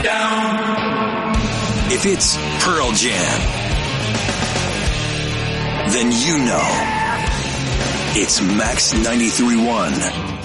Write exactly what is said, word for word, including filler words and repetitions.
Down. If it's Pearl Jam, then you know it's Max ninety-three point one.